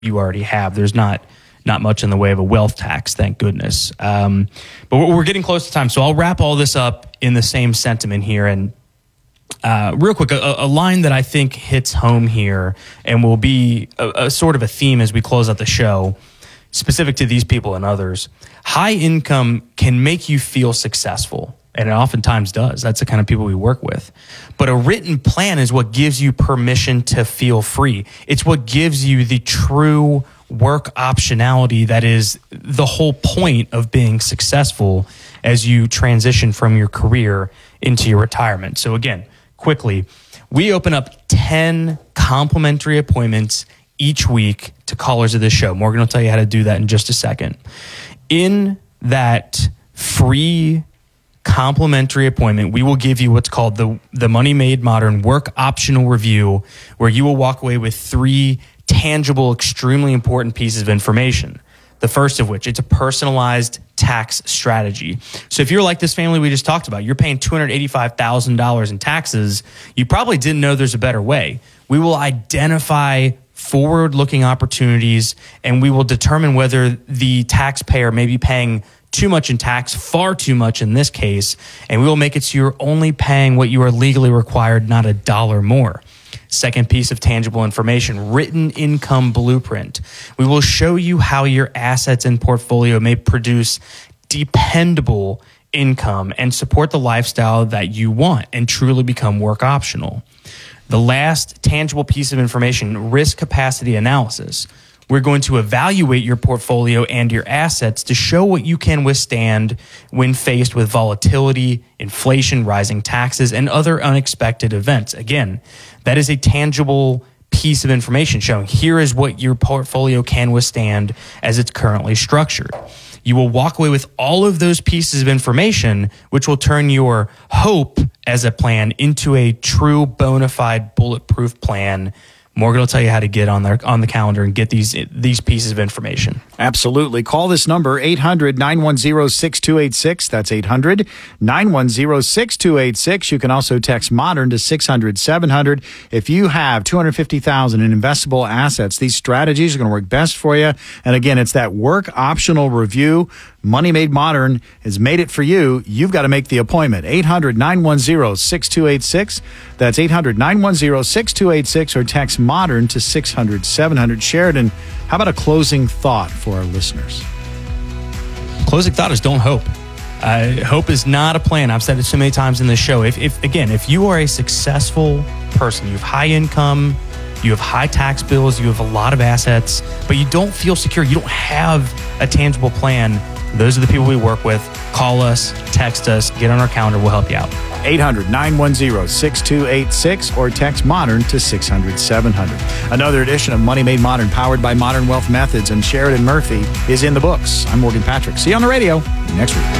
you already have. There's not much in the way of a wealth tax, thank goodness. But we're getting close to time, so I'll wrap all this up in the same sentiment here. And real quick, a line that I think hits home here and will be a sort of a theme as we close out the show, specific to these people and others. High income can make you feel successful, and it oftentimes does. That's the kind of people we work with. But a written plan is what gives you permission to feel free. It's what gives you the true work optionality that is the whole point of being successful as you transition from your career into your retirement. So again, quickly, we open up 10 complimentary appointments each week to callers of this show. Morgan will tell you how to do that in just a second. In that free complimentary appointment, we will give you what's called the Money Made Modern Work Optional Review, where you will walk away with 3 tangible, extremely important pieces of information. The first of which, it's a personalized tax strategy. So if you're like this family we just talked about, you're paying $285,000 in taxes, you probably didn't know there's a better way. We will identify forward-looking opportunities, and we will determine whether the taxpayer may be paying too much in tax, far too much in this case, and we will make it so you're only paying what you are legally required, not a dollar more. Second piece of tangible information, written income blueprint. We will show you how your assets and portfolio may produce dependable income and support the lifestyle that you want and truly become work optional. The last tangible piece of information, risk capacity analysis. We're going to evaluate your portfolio and your assets to show what you can withstand when faced with volatility, inflation, rising taxes, and other unexpected events. Again, that is a tangible piece of information showing here is what your portfolio can withstand as it's currently structured. You will walk away with all of those pieces of information, which will turn your hope as a plan into a true bona fide bulletproof plan. Morgan will tell you how to get on the calendar and get these pieces of information. Absolutely. Call this number, 800-910-6286. That's 800-910-6286. You can also text MODERN to 600-700. If you have $250,000 in investable assets, these strategies are going to work best for you. And again, it's that work optional review. Money Made Modern has made it for you. You've got to make the appointment. 800-910-6286. That's 800-910-6286, or text MODERN to 600-700. Sheridan, how about a closing thought for our listeners? Closing thought is don't hope. Hope is not a plan. I've said it so many times in this show. If you are a successful person, you have high income, you have high tax bills, you have a lot of assets, but you don't feel secure, you don't have a tangible plan, those are the people we work with. Call us, text us, get on our calendar, we'll help you out. 800-910-6286 or text MODERN to 600-700. Another edition of Money Made Modern, powered by Modern Wealth Methods, and Sheridan Murphy is in the books. I'm Morgan Patrick. See you on the radio next week.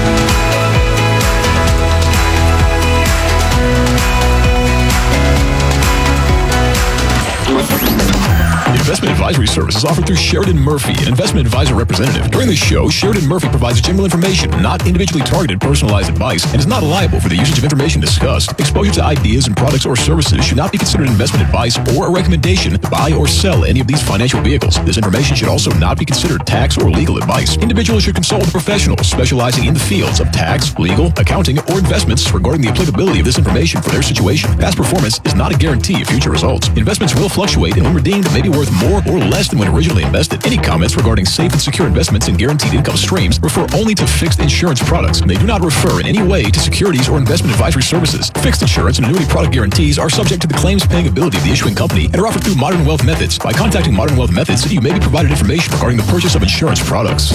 Investment advisory services offered through Sheridan Murphy, an investment advisor representative. During this show, Sheridan Murphy provides general information, not individually targeted personalized advice, and is not liable for the usage of information discussed. Exposure to ideas and products or services should not be considered investment advice or a recommendation to buy or sell any of these financial vehicles. This information should also not be considered tax or legal advice. Individuals should consult with professionals specializing in the fields of tax, legal, accounting, or investments regarding the applicability of this information for their situation. Past performance is not a guarantee of future results. Investments will fluctuate, and when redeemed, may be worth more or less than when originally invested. Any comments regarding safe and secure investments and guaranteed income streams refer only to fixed insurance products, and they do not refer in any way to securities or investment advisory services. Fixed insurance and annuity product guarantees are subject to the claims-paying ability of the issuing company and are offered through Modern Wealth Methods. By contacting Modern Wealth Methods, you may be provided information regarding the purchase of insurance products.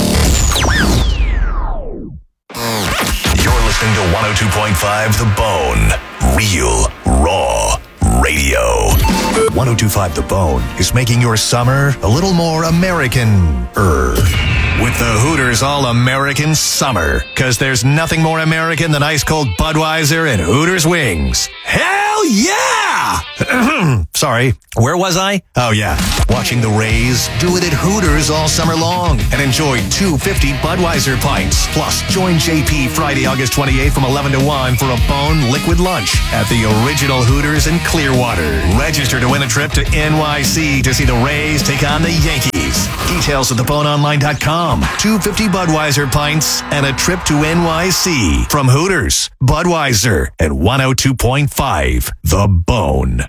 You're listening to 102.5 The Bone. Real, raw radio. 102.5 The Bone is making your summer a little more American-er. with the Hooters All-American Summer. Because there's nothing more American than ice-cold Budweiser and Hooters wings. Hell yeah! Sorry, where was I? Oh yeah, watching the Rays do it at Hooters all summer long. And enjoy 250 Budweiser pints. Plus, join JP Friday, August 28th from 11 to 1 for a Bone liquid lunch at the original Hooters in Clearwater. Register to win a trip to NYC to see the Rays take on the Yankees. Details at theboneonline.com. 250 Budweiser pints and a trip to NYC from Hooters, Budweiser, and 102.5 The Bone.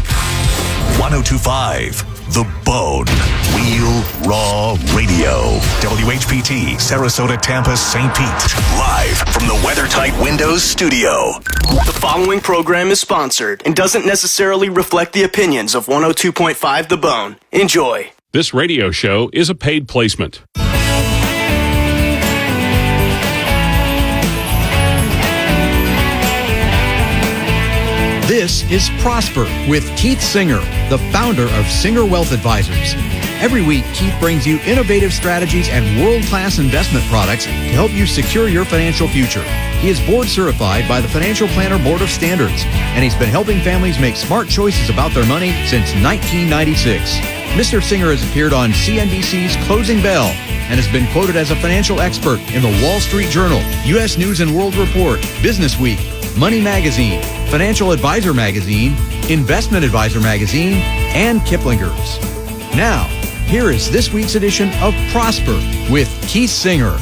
102.5 The Bone. Real Raw Radio. WHPT, Sarasota, Tampa, St. Pete. Live from the WeatherTight Windows studio. The following program is sponsored and doesn't necessarily reflect the opinions of 102.5 The Bone. Enjoy. This radio show is a paid placement. This is Prosper with Keith Singer, the founder of Singer Wealth Advisors. Every week, Keith brings you innovative strategies and world-class investment products to help you secure your financial future. He is board certified by the Financial Planner Board of Standards, and he's been helping families make smart choices about their money since 1996. Mr. Singer has appeared on CNBC's Closing Bell and has been quoted as a financial expert in the Wall Street Journal, U.S. News and World Report, Business Week, Money Magazine, Financial Advisor Magazine, Investment Advisor Magazine, and Kiplinger's. Now, here is this week's edition of Prosper with Keith Singer.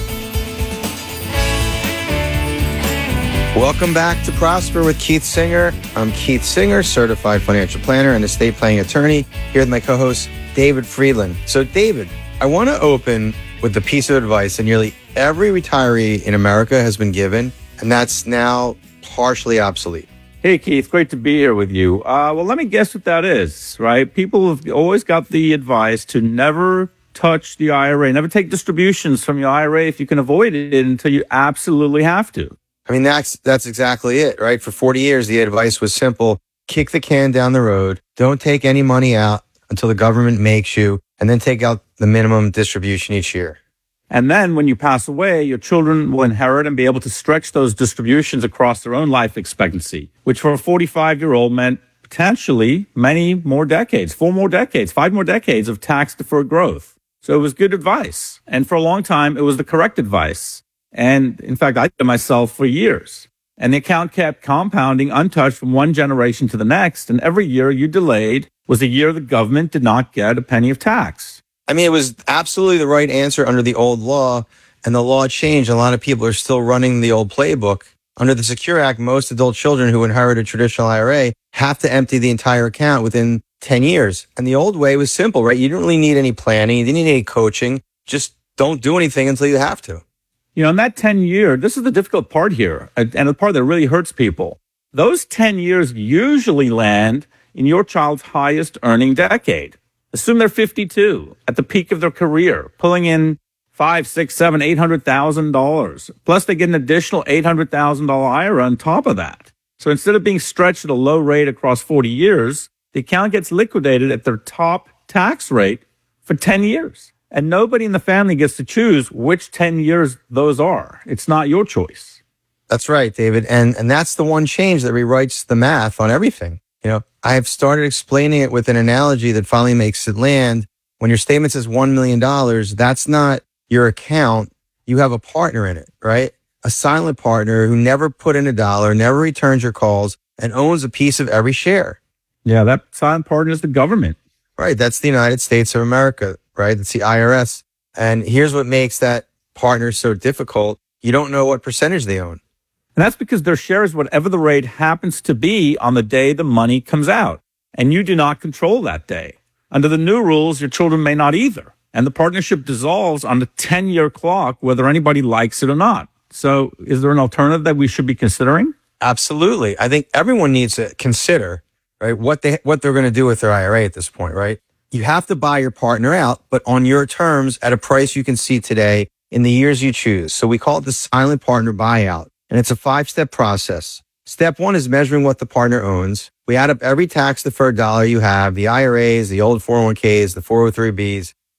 Welcome back to Prosper with Keith Singer. I'm Keith Singer, certified financial planner and estate planning attorney, here with my co-host, David Friedland. So, David, I want to open with a piece of advice that nearly every retiree in America has been given, and that's now partially obsolete. Hey, Keith, great to be here with you. Well, let me guess what that is, right? People have always got the advice to never touch the IRA, never take distributions from your IRA if you can avoid it until you absolutely have to. I mean, that's exactly it, right? For 40 years, the advice was simple. Kick the can down the road. Don't take any money out until the government makes you, and then take out the minimum distribution each year. And then when you pass away, your children will inherit and be able to stretch those distributions across their own life expectancy, which for a 45-year-old meant potentially many more decades, 4 more decades, 5 more decades of tax-deferred growth. So it was good advice. And for a long time, it was the correct advice. And in fact, I did it myself for years. And the account kept compounding untouched from one generation to the next. And every year you delayed was a year the government did not get a penny of tax. I mean, it was absolutely the right answer under the old law, and the law changed. A lot of people are still running the old playbook. Under the Secure Act, most adult children who inherit a traditional IRA have to empty the entire account within 10 years. And the old way was simple, right? You didn't really need any planning. You didn't need any coaching. Just don't do anything until you have to. You know, in that 10 year, this is the difficult part here, and the part that really hurts people. Those 10 years usually land in your child's highest earning decade. Assume they're 52 at the peak of their career, pulling in $500,000, $600,000, $700,000, $800,000. Plus they get an additional $800,000 IRA on top of that. So instead of being stretched at a low rate across 40 years, the account gets liquidated at their top tax rate for 10 years. And nobody in the family gets to choose which 10 years those are. It's not your choice. That's right, David. And that's the one change that rewrites the math on everything. You know, I have started explaining it with an analogy that finally makes it land. When your statement says $1 million, that's not your account. You have a partner in it, right? A silent partner who never put in a dollar, never returns your calls, and owns a piece of every share. Yeah, that silent partner is the government. Right. That's the United States of America, right? That's the IRS. And here's what makes that partner so difficult. You don't know what percentage they own. And that's because their share is whatever the rate happens to be on the day the money comes out. And you do not control that day. Under the new rules, your children may not either. And the partnership dissolves on the 10-year clock, whether anybody likes it or not. So is there an alternative that we should be considering? Absolutely. I think everyone needs to consider, right, what they're going to do with their IRA at this point, right? You have to buy your partner out, but on your terms at a price you can see today in the years you choose. So we call it the silent partner buyout. And it's a 5-step process. Step 1 is measuring what the partner owns. We add up every tax-deferred dollar you have, the IRAs, the old 401ks, the 403bs,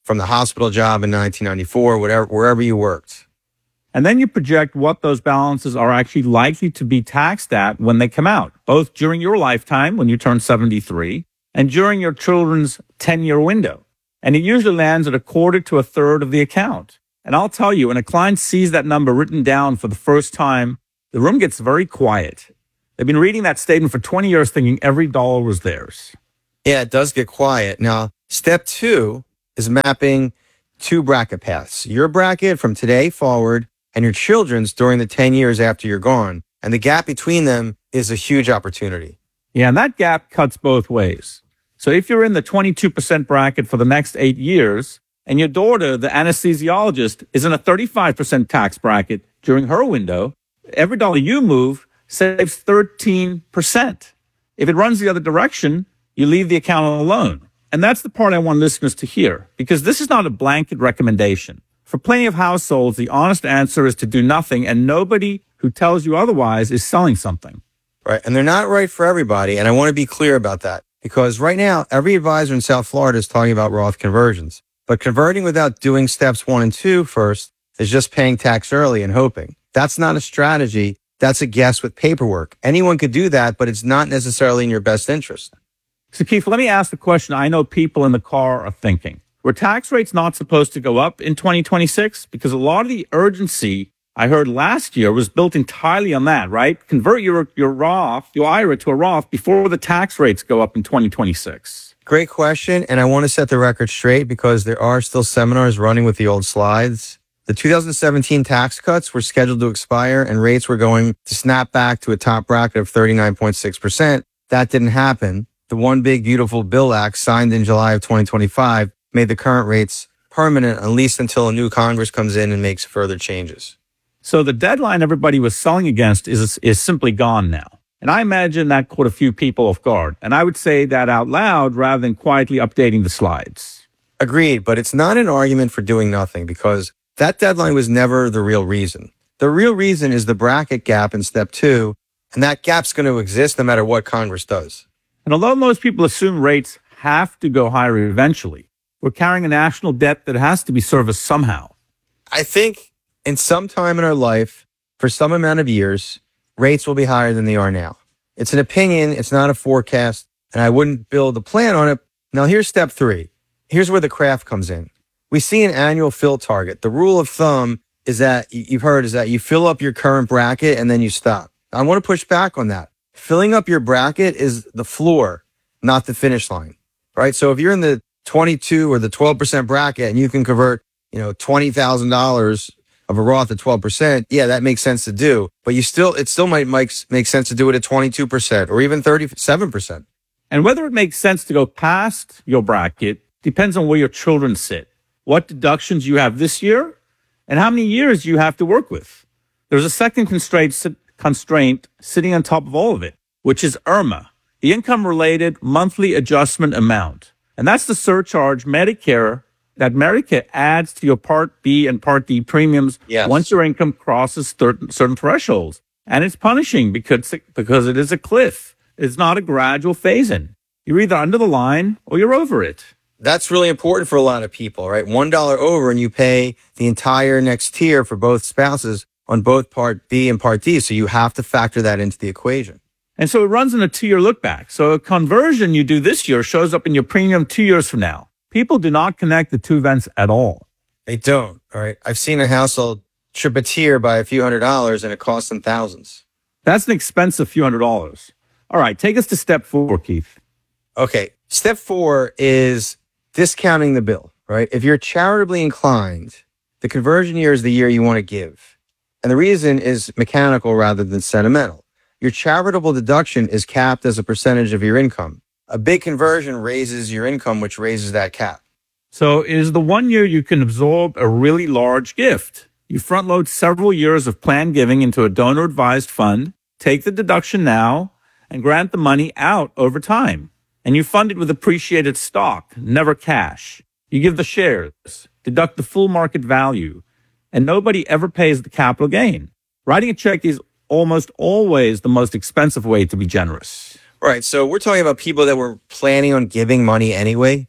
from the hospital job in 1994, wherever you worked. And then you project what those balances are actually likely to be taxed at when they come out, both during your lifetime when you turn 73 and during your children's 10-year window. And it usually lands at a quarter to a third of the account. And I'll tell you, when a client sees that number written down for the first time, the room gets very quiet. They've been reading that statement for 20 years thinking every dollar was theirs. Yeah, it does get quiet. Now, step 2 is mapping 2 bracket paths. Your bracket from today forward and your children's during the 10 years after you're gone. And the gap between them is a huge opportunity. Yeah, and that gap cuts both ways. So if you're in the 22% bracket for the next 8 years, and your daughter, the anesthesiologist, is in a 35% tax bracket during her window, every dollar you move saves 13%. If it runs the other direction, you leave the account alone. And that's the part I want listeners to hear, because this is not a blanket recommendation. For plenty of households, the honest answer is to do nothing, and nobody who tells you otherwise is selling something. Right. And they're not right for everybody. And I want to be clear about that, because right now, every advisor in South Florida is talking about Roth conversions. But converting without doing steps 1 and 2 first is just paying tax early and hoping. That's not a strategy. That's a guess with paperwork. Anyone could do that, but it's not necessarily in your best interest. So, Keith, let me ask the question I know people in the car are thinking. Were tax rates not supposed to go up in 2026? Because a lot of the urgency I heard last year was built entirely on that, right? Convert your Roth, your IRA to a Roth before the tax rates go up in 2026. Great question. And I want to set the record straight because there are still seminars running with the old slides. The 2017 tax cuts were scheduled to expire and rates were going to snap back to a top bracket of 39.6%. That didn't happen. The One Big Beautiful Bill Act signed in July of 2025 made the current rates permanent, at least until a new Congress comes in and makes further changes. So the deadline everybody was selling against is simply gone now. And I imagine that caught a few people off guard. And I would say that out loud rather than quietly updating the slides. Agreed, but it's not an argument for doing nothing because that deadline was never the real reason. The real reason is the bracket gap in step 2, and that gap's going to exist no matter what Congress does. And although most people assume rates have to go higher eventually, we're carrying a national debt that has to be serviced somehow. I think in some time in our life, for some amount of years, rates will be higher than they are now. It's an opinion. It's not a forecast, and I wouldn't build a plan on it. Now, here's step 3. Here's where the craft comes in. We see an annual fill target. The rule of thumb is that you've heard is that you fill up your current bracket and then you stop. I want to push back on that. Filling up your bracket is the floor, not the finish line, right? So if you're in the 22 or the 12% bracket and you can convert, $20,000 of a Roth at 12%, yeah, that makes sense to do. But it still might make sense to do it at 22% or even 37%. And whether it makes sense to go past your bracket depends on where your children sit, what deductions you have this year, and how many years you have to work with. There's a second constraint sitting on top of all of it, which is IRMAA, the income-related monthly adjustment amount. And that's the surcharge that Medicare adds to your Part B and Part D premiums once your income crosses certain thresholds. And it's punishing because it is a cliff. It's not a gradual phase-in. You're either under the line or you're over it. That's really important for a lot of people, right? $1 over and you pay the entire next tier for both spouses on both Part B and Part D. So you have to factor that into the equation. And so it runs in a 2-year look back. So a conversion you do this year shows up in your premium 2 years from now. People do not connect the two events at all. They don't. All right. I've seen a household trip a tier by a few $100s and it costs them thousands. That's an expensive few $100s. All right. Take us to step 4, Keith. Okay. Step 4 is discounting the bill, right? If you're charitably inclined, the conversion year is the year you want to give. And the reason is mechanical rather than sentimental. Your charitable deduction is capped as a percentage of your income. A big conversion raises your income, which raises that cap. So it is the 1 year you can absorb a really large gift. You front load several years of planned giving into a donor advised fund, take the deduction now, and grant the money out over time. And you fund it with appreciated stock, never cash. You give the shares, deduct the full market value, and nobody ever pays the capital gain. Writing a check is almost always the most expensive way to be generous. Right. So we're talking about people that were planning on giving money anyway.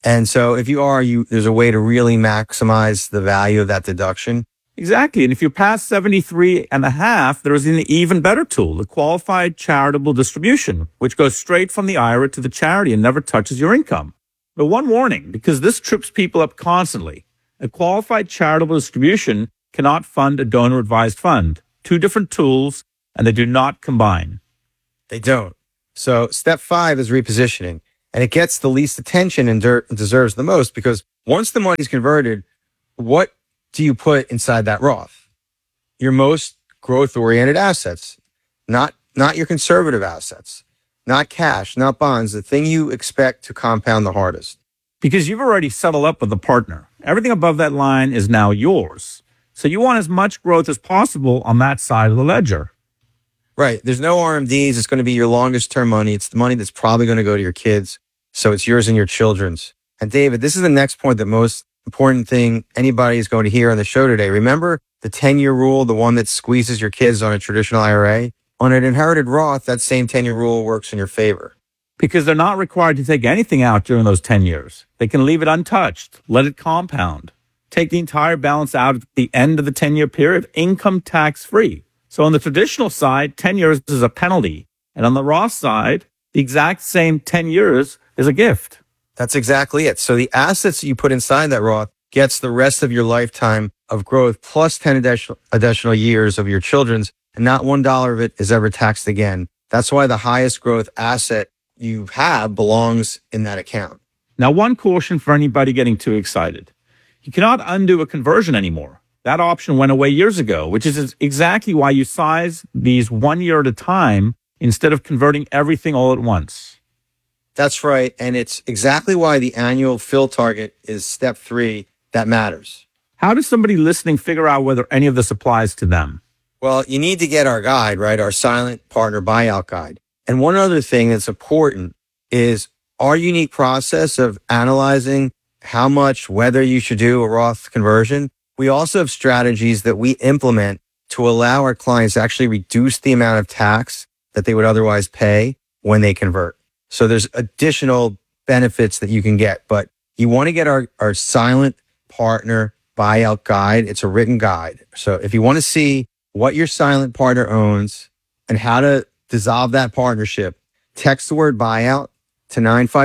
And so if you are, there's a way to really maximize the value of that deduction. Exactly. And if you're past 73 and a half, there's an even better tool, the qualified charitable distribution, which goes straight from the IRA to the charity and never touches your income. But one warning, because this trips people up constantly. A qualified charitable distribution cannot fund a donor-advised fund. Two different tools, and they do not combine. They don't. So step 5 is repositioning, and it gets the least attention and deserves the most, because once the money's converted, what do you put inside that Roth? Your most growth-oriented assets, not your conservative assets, not cash, not bonds, the thing you expect to compound the hardest. Because you've already settled up with a partner. Everything above that line is now yours. So you want as much growth as possible on that side of the ledger. Right. There's no RMDs. It's going to be your longest term money. It's the money that's probably going to go to your kids. So it's yours and your children's. And David, this is the next point, the most important thing anybody is going to hear on the show today. Remember the 10-year rule, the one that squeezes your kids on a traditional IRA? On an inherited Roth, that same 10-year rule works in your favor. Because they're not required to take anything out during those 10 years. They can leave it untouched, let it compound, take the entire balance out at the end of the 10-year period, income tax-free. So on the traditional side, 10 years is a penalty. And on the Roth side, the exact same 10 years is a gift. That's exactly it. So the assets that you put inside that Roth gets the rest of your lifetime of growth plus 10 additional years of your children's, and not $1 of it is ever taxed again. That's why the highest growth asset you have belongs in that account. Now, one caution for anybody getting too excited. You cannot undo a conversion anymore. That option went away years ago, which is exactly why you size these 1 year at a time instead of converting everything all at once. That's right. And it's exactly why the annual fill target is step 3 that matters. How does somebody listening figure out whether any of this applies to them? Well, you need to get our guide, right? Our silent partner buyout guide. And one other thing that's important is our unique process of analyzing how much, whether you should do a Roth conversion. We also have strategies that we implement to allow our clients to actually reduce the amount of tax that they would otherwise pay when they convert. So there's additional benefits that you can get, but you want to get our silent partner buyout guide. It's a written guide. So if you want to see what your silent partner owns and how to dissolve that partnership, text the word buyout to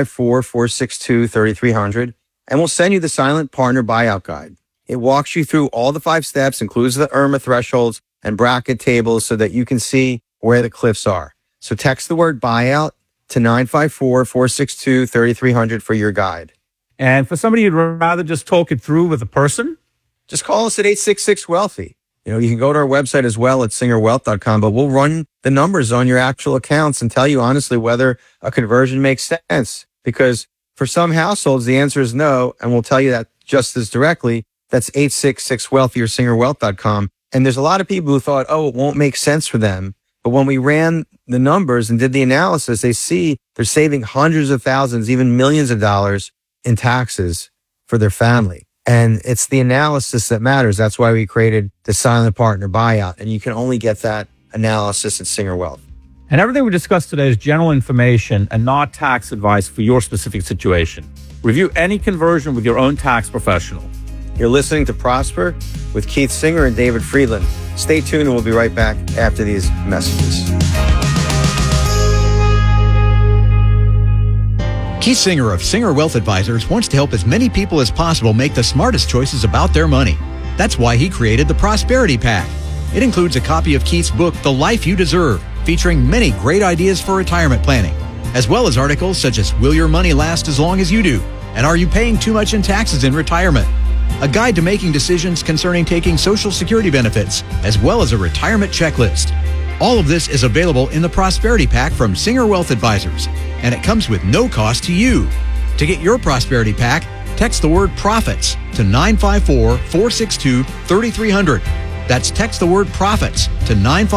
954-462-3300, and we'll send you the silent partner buyout guide. It walks you through all the 5 steps, includes the IRMA thresholds and bracket tables so that you can see where the cliffs are. So text the word buyout to 954-462-3300 for your guide. And for somebody who'd rather just talk it through with a person, just call us at 866-WEALTHY. You know, you can go to our website as well at singerwealth.com, but we'll run the numbers on your actual accounts and tell you honestly whether a conversion makes sense. Because for some households, the answer is no, and we'll tell you that just as directly. That's 866-WEALTHY or singerwealth.com. And there's a lot of people who thought, oh, it won't make sense for them. But when we ran the numbers and did the analysis, they see they're saving hundreds of thousands, even millions of dollars in taxes for their family. And it's the analysis that matters. That's why we created the silent partner buyout. And you can only get that analysis at Singer Wealth. And everything we discussed today is general information and not tax advice for your specific situation. Review any conversion with your own tax professional. You're listening to Prosper with Keith Singer and David Friedland. Stay tuned and we'll be right back after these messages. Keith Singer of Singer Wealth Advisors wants to help as many people as possible make the smartest choices about their money. That's why he created the Prosperity Pack. It includes a copy of Keith's book, The Life You Deserve, featuring many great ideas for retirement planning, as well as articles such as Will Your Money Last as Long as You Do? And Are You Paying Too Much in Taxes in Retirement? A guide to making decisions concerning taking Social Security benefits, as well as a retirement checklist. All of this is available in the Prosperity Pack from Singer Wealth Advisors, and it comes with no cost to you. To get your Prosperity Pack, text the word PROFITS to 954-462-3300. That's text the word PROFITS to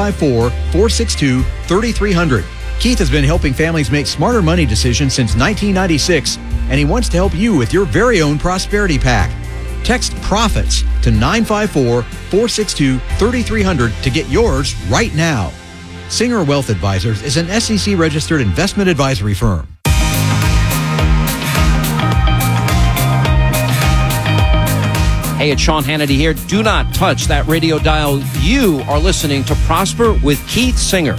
954-462-3300. Keith has been helping families make smarter money decisions since 1996, and he wants to help you with your very own Prosperity Pack. Text PROFITS to 954-462-3300 to get yours right now. Singer Wealth Advisors is an SEC-registered investment advisory firm. Hey, it's Sean Hannity here. Do not touch that radio dial. You are listening to Prosper with Keith Singer.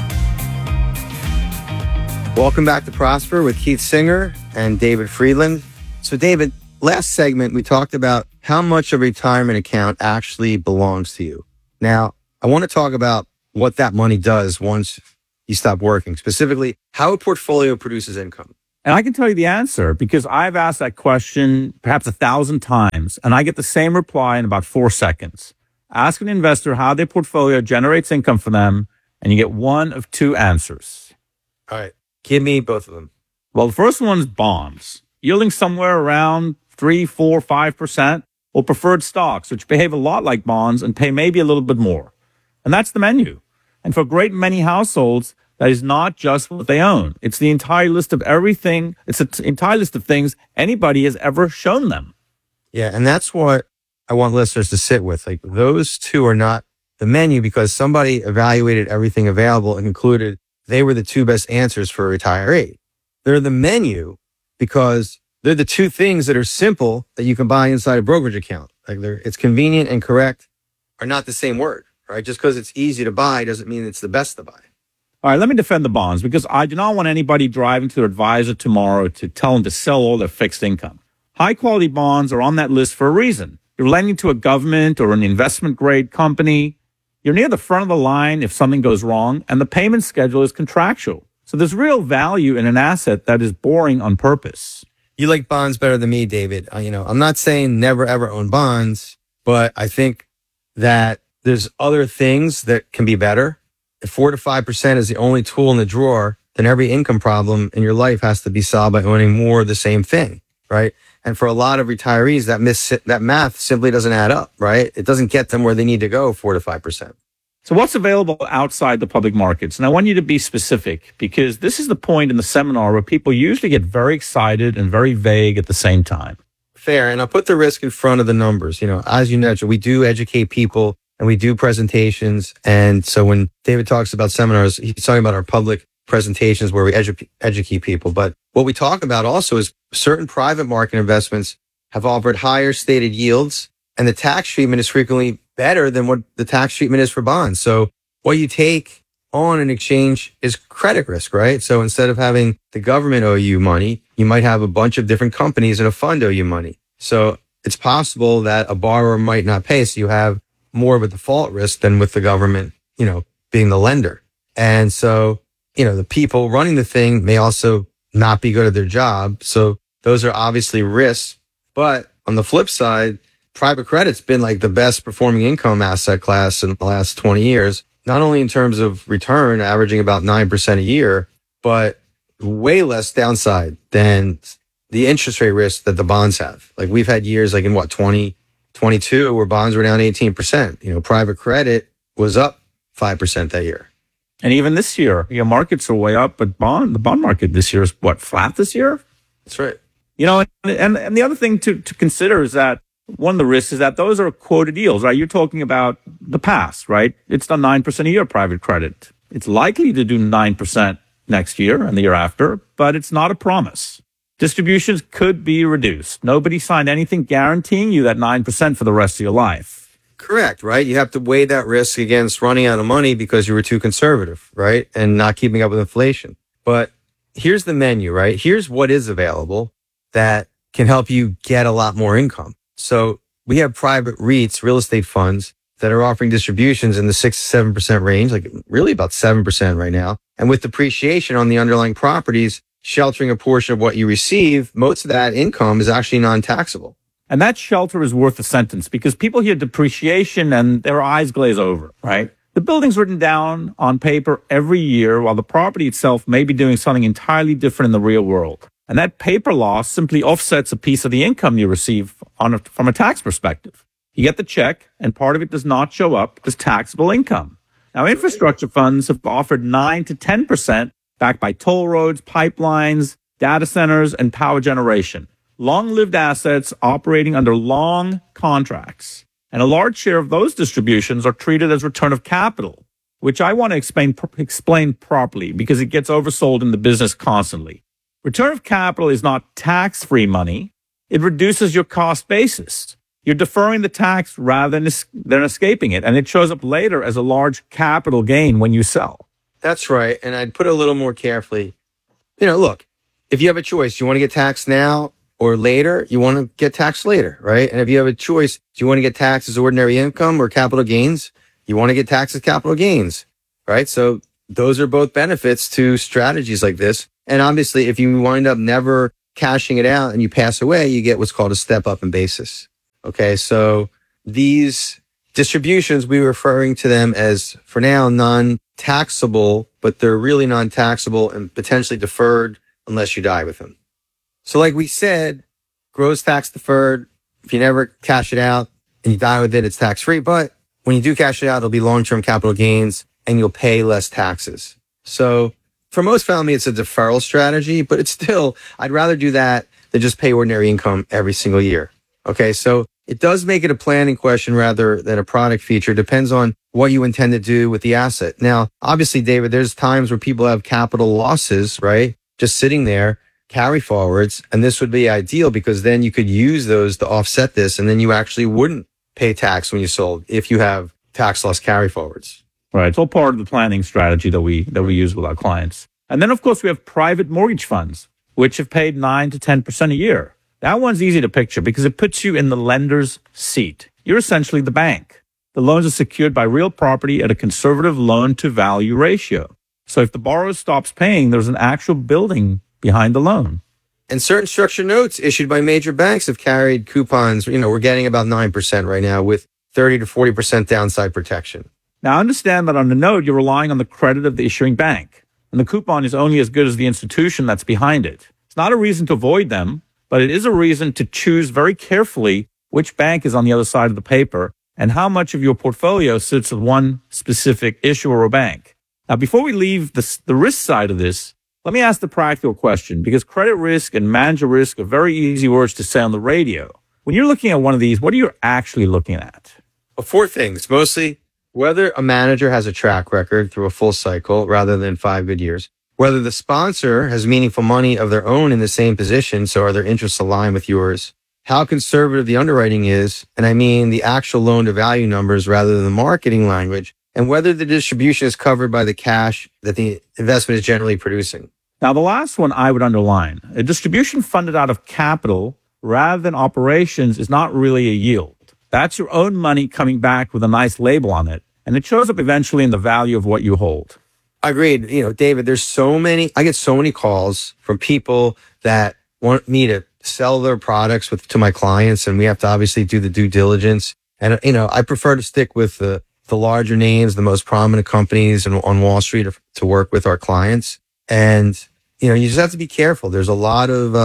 Welcome back to Prosper with Keith Singer and David Friedland. So, David, last segment, we talked about how much a retirement account actually belongs to you. Now, I want to talk about what that money does once you stop working, specifically how a portfolio produces income. And I can tell you the answer because I've asked that question perhaps 1,000 times, and I get the same reply in about 4 seconds. Ask an investor how their portfolio generates income for them, and you get one of two answers. All right. Give me both of them. Well, the first one is bonds, yielding somewhere around 3, 4, 5%, or preferred stocks, which behave a lot like bonds and pay maybe a little bit more. And that's the menu. And for a great many households, that is not just what they own. It's the entire list of everything. It's an entire list of things anybody has ever shown them. Yeah, and that's what I want listeners to sit with. Like, those two are not the menu because somebody evaluated everything available and concluded they were the two best answers for a retiree. They're the menu because they're the two things that are simple that you can buy inside a brokerage account. Like, it's convenient and correct are not the same word, right? Just because it's easy to buy doesn't mean it's the best to buy. All right, let me defend the bonds because I do not want anybody driving to their advisor tomorrow to tell them to sell all their fixed income. High quality bonds are on that list for a reason. You're lending to a government or an investment grade company. You're near the front of the line if something goes wrong, and the payment schedule is contractual. So there's real value in an asset that is boring on purpose. You like bonds better than me, David. I'm not saying never ever own bonds, but I think that there's other things that can be better. If 4 to 5% is the only tool in the drawer, then every income problem in your life has to be solved by owning more of the same thing, right? And for a lot of retirees, that math simply doesn't add up, right? It doesn't get them where they need to go, 4 to 5%. So what's available outside the public markets? And I want you to be specific because this is the point in the seminar where people usually get very excited and very vague at the same time. Fair. And I'll put the risk in front of the numbers. As you mentioned, we do educate people and we do presentations. And so when David talks about seminars, he's talking about our public presentations where we educate people. But what we talk about also is certain private market investments have offered higher stated yields, and the tax treatment is frequently better than what the tax treatment is for bonds. So what you take on in exchange is credit risk, right? So instead of having the government owe you money, you might have a bunch of different companies and a fund owe you money. So it's possible that a borrower might not pay. So you have more of a default risk than with the government, being the lender. And so, the people running the thing may also not be good at their job. So those are obviously risks. But on the flip side, private credit's been like the best performing income asset class in the last 20 years, not only in terms of return, averaging about 9% a year, but way less downside than the interest rate risk that the bonds have. Like, we've had years like in 2022 where bonds were down 18%. Private credit was up 5% that year. And even this year, markets are way up, but the bond market this year is flat this year? That's right. And the other thing to consider is that one of the risks is that those are quoted yields, right? You're talking about the past, right? It's done 9% a year, private credit. It's likely to do 9% next year and the year after, but it's not a promise. Distributions could be reduced. Nobody signed anything guaranteeing you that 9% for the rest of your life. Correct, right? You have to weigh that risk against running out of money because you were too conservative, right? And not keeping up with inflation. But here's the menu, right? Here's what is available that can help you get a lot more income. So we have private REITs, real estate funds, that are offering distributions in the 6 to 7% range, like really about 7% right now. And with depreciation on the underlying properties, sheltering a portion of what you receive, most of that income is actually non-taxable. And that shelter is worth a sentence because people hear depreciation and their eyes glaze over, right? The building's written down on paper every year while the property itself may be doing something entirely different in the real world. And that paper loss simply offsets a piece of the income you receive from a tax perspective. You get the check and part of it does not show up as taxable income. Now, infrastructure funds have offered 9 to 10% backed by toll roads, pipelines, data centers, and power generation. Long-lived assets operating under long contracts. And a large share of those distributions are treated as return of capital, which I want to explain properly because it gets oversold in the business constantly. Return of capital is not tax-free money. It reduces your cost basis. You're deferring the tax rather than escaping it. And it shows up later as a large capital gain when you sell. That's right. And I'd put it a little more carefully. Look, if you have a choice, you want to get taxed now or later, you want to get taxed later, right? And if you have a choice, do you want to get taxed as ordinary income or capital gains? You want to get taxed as capital gains, right? So those are both benefits to strategies like this. And obviously, if you wind up never cashing it out and you pass away, you get what's called a step up in basis. Okay, so these distributions, we're referring to them as, for now, non-taxable, but they're really non-taxable and potentially deferred unless you die with them. So like we said, gross tax deferred. If you never cash it out and you die with it, it's tax-free. But when you do cash it out, it'll be long-term capital gains and you'll pay less taxes. So for most family, it's a deferral strategy, but it's still, I'd rather do that than just pay ordinary income every single year. Okay, so it does make it a planning question rather than a product feature. It depends on what you intend to do with the asset. Now, obviously, David, there's times where people have capital losses, right? Just sitting there, carry forwards. And this would be ideal because then you could use those to offset this. And then you actually wouldn't pay tax when you sold if you have tax loss carry forwards. Right. It's all part of the planning strategy that we use with our clients. And then, of course, we have private mortgage funds, which have paid 9 to 10% a year. That one's easy to picture because it puts you in the lender's seat. You're essentially the bank. The loans are secured by real property at a conservative loan-to-value ratio. So if the borrower stops paying, there's an actual building behind the loan. And certain structured notes issued by major banks have carried coupons. We're getting about 9% right now with 30 to 40% downside protection. Now, understand that on the note, you're relying on the credit of the issuing bank. And the coupon is only as good as the institution that's behind it. It's not a reason to avoid them, but it is a reason to choose very carefully which bank is on the other side of the paper and how much of your portfolio sits with one specific issuer or bank. Now, before we leave the risk side of this, let me ask the practical question, because credit risk and manager risk are very easy words to say on the radio. When you're looking at one of these, what are you actually looking at? Well, 4 things. Mostly whether a manager has a track record through a full cycle rather than 5 good years. Whether the sponsor has meaningful money of their own in the same position, so are their interests aligned with yours? How conservative the underwriting is, and I mean the actual loan-to-value numbers rather than the marketing language, and whether the distribution is covered by the cash that the investment is generally producing. Now, the last one I would underline. A distribution funded out of capital rather than operations is not really a yield. That's your own money coming back with a nice label on it, and it shows up eventually in the value of what you hold. Agreed. David, I get so many calls from people that want me to sell their products to my clients, and we have to obviously do the due diligence. And, I prefer to stick with the larger names, the most prominent companies on Wall Street to work with our clients. And, you just have to be careful. There's a lot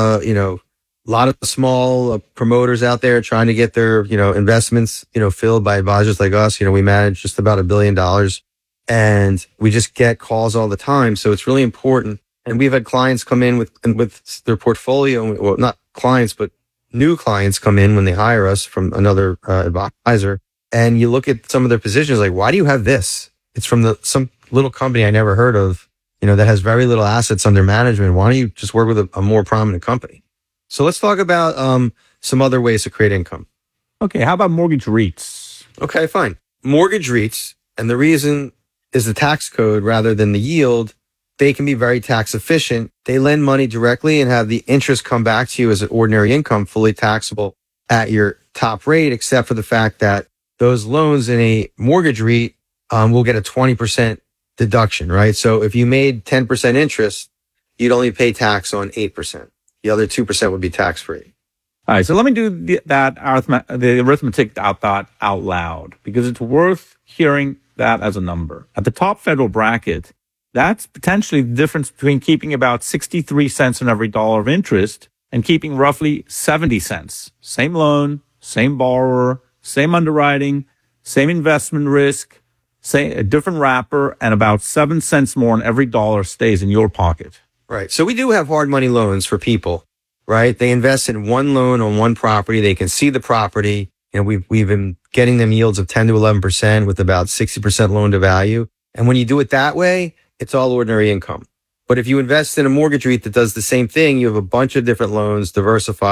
of small promoters out there trying to get their, investments, filled by advisors like us. We manage just about $1 billion. And we just get calls all the time. So it's really important. And we've had clients come in with their portfolio. Well, not clients, but new clients come in when they hire us from another advisor. And you look at some of their positions, like, why do you have this? It's from some little company I never heard of, that has very little assets under management. Why don't you just work with a more prominent company? So let's talk about some other ways to create income. Okay, how about mortgage REITs? Okay, fine. Mortgage REITs, and the reason is the tax code rather than the yield. They can be very tax efficient. They lend money directly and have the interest come back to you as an ordinary income, fully taxable at your top rate, except for the fact that those loans in a mortgage REIT will get a 20% deduction, right? So if you made 10% interest, you'd only pay tax on 8%. The other 2% would be tax free. All right, so let me do the arithmetic out loud, because it's worth hearing that as a number. At the top federal bracket, that's potentially the difference between keeping about 63 cents on every dollar of interest and keeping roughly 70 cents. Same loan, same borrower, same underwriting, same investment risk, a different wrapper, and about 7 cents more on every dollar stays in your pocket. Right. So we do have hard money loans for people, right? They invest in one loan on one property. They can see the property. We've been getting them yields of 10 to 11% with about 60% loan to value. And when you do it that way, it's all ordinary income. But if you invest in a mortgage REIT that does the same thing, you have a bunch of different loans diversified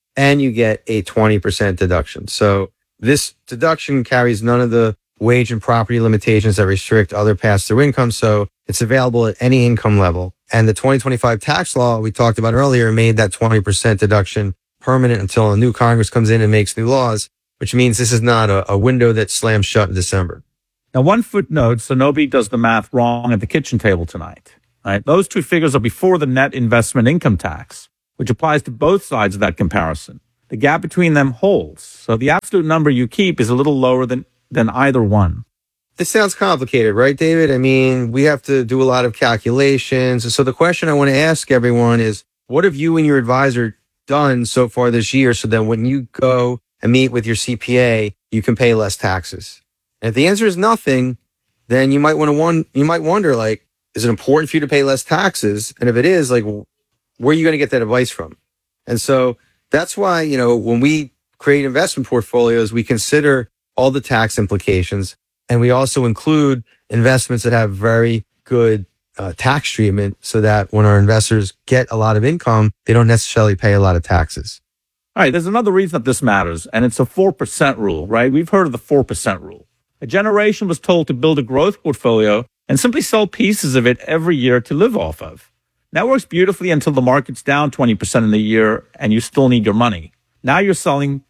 and you get a 20% deduction. So this deduction carries none of the wage and property limitations that restrict other pass-through income. So it's available at any income level. And the 2025 tax law we talked about earlier made that 20% deduction permanent until a new Congress comes in and makes new laws, which means this is not a window that slams shut in December. Now, one footnote, so nobody does the math wrong at the kitchen table tonight. Right? Those two figures are before the net investment income tax, which applies to both sides of that comparison. The gap between them holds. So the absolute number you keep is a little lower than either one. This sounds complicated, right, David? I mean, we have to do a lot of calculations. And so the question I want to ask everyone is, what have you and your advisor done so far this year so that when you go and meet with your CPA, you can pay less taxes? And if the answer is nothing, then you might wonder, like, is it important for you to pay less taxes? And if it is, like, where are you going to get that advice from? And so that's why, when we create investment portfolios, we consider all the tax implications. And we also include investments that have very good tax treatment so that when our investors get a lot of income, they don't necessarily pay a lot of taxes. All right, there's another reason that this matters, and it's a 4% rule, right? We've heard of the 4% rule. A generation was told to build a growth portfolio and simply sell pieces of it every year to live off of. That works beautifully until the market's down 20% in the year and you still need your money. Now you're selling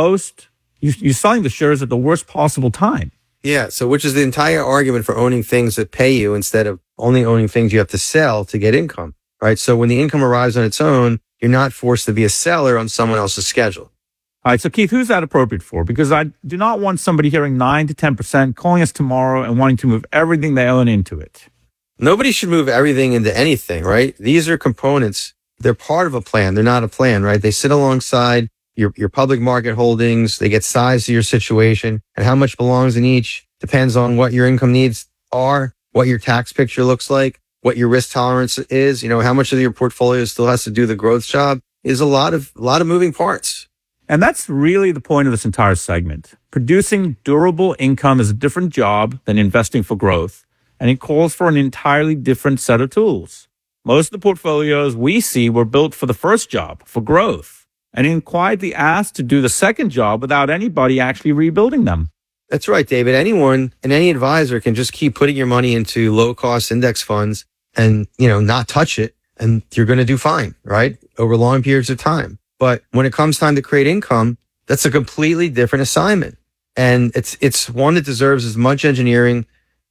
you're selling the shares at the worst possible time. Yeah, so which is the entire argument for owning things that pay you instead of only owning things you have to sell to get income, right? So when the income arrives on its own, you're not forced to be a seller on someone else's schedule. All right, so Keith, who's that appropriate for? Because I do not want somebody hearing 9 to 10%, calling us tomorrow and wanting to move everything they own into it. Nobody should move everything into anything, right? These are components. They're part of a plan. They're not a plan, right? They sit alongside your public market holdings. They get sized to your situation, and how much belongs in each depends on what your income needs are, what your tax picture looks like, what your risk tolerance is, how much of your portfolio still has to do the growth job. Is a lot of moving parts. And that's really the point of this entire segment. Producing durable income is a different job than investing for growth, and it calls for an entirely different set of tools. Most of the portfolios we see were built for the first job, for growth, and then quietly asked to do the second job without anybody actually rebuilding them. That's right, David. Anyone and any advisor can just keep putting your money into low-cost index funds and, not touch it, and you're going to do fine, right? Over long periods of time. But when it comes time to create income, that's a completely different assignment. And it's one that deserves as much engineering,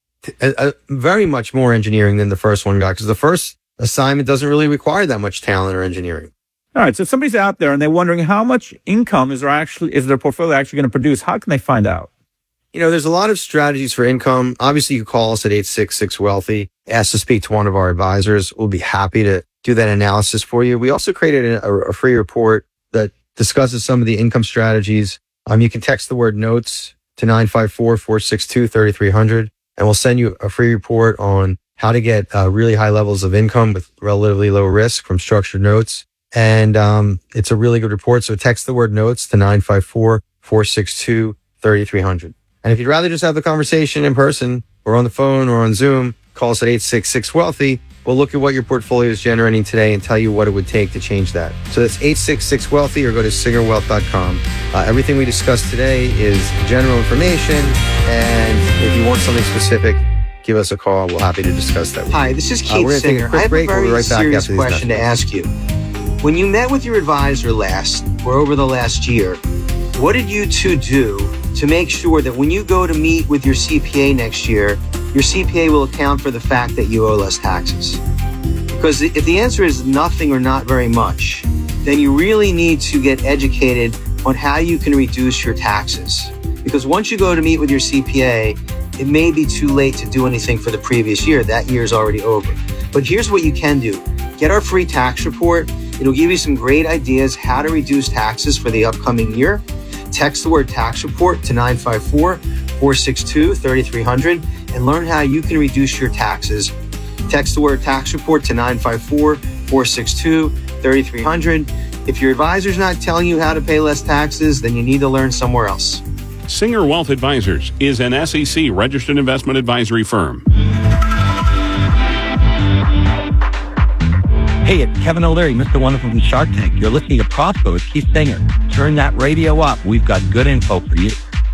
very much more engineering than the first one got, because the first assignment doesn't really require that much talent or engineering. All right. So if somebody's out there and they're wondering how much income is their portfolio actually going to produce, how can they find out? There's a lot of strategies for income. Obviously, you can call us at 866-WEALTHY, ask to speak to one of our advisors. We'll be happy to do that analysis for you. We also created a free report that discusses some of the income strategies. You can text the word notes to 954-462-3300, and we'll send you a free report on how to get really high levels of income with relatively low risk from structured notes. And it's a really good report. So text the word notes to 954-462-3300. And if you'd rather just have the conversation in person or on the phone or on Zoom, call us at 866-WEALTHY. We'll look at what your portfolio is generating today and tell you what it would take to change that. So that's 866-WEALTHY or go to singerwealth.com. Everything we discussed today is general information. And if you want something specific, give us a call. We're happy to discuss that with you. Hi, this is Keith Singer. I have a very serious question to ask you. When you met with your advisor last, or over the last year, what did you two do to make sure that when you go to meet with your CPA next year, your CPA will account for the fact that you owe less taxes? Because if the answer is nothing or not very much, then you really need to get educated on how you can reduce your taxes. Because once you go to meet with your CPA, it may be too late to do anything for the previous year. That year is already over. But here's what you can do. Get our free tax report. It'll give you some great ideas how to reduce taxes for the upcoming year. Text the word tax report to 954-462-3300 and learn how you can reduce your taxes. Text the word tax report to 954-462-3300. If your advisor's not telling you how to pay less taxes, then you need to learn somewhere else. Singer Wealth Advisors is an SEC registered investment advisory firm. Hey, it's Kevin O'Leary, Mr. Wonderful from Shark Tank. You're listening to Prosper with Keith Singer. Turn that radio up. We've got good info for you.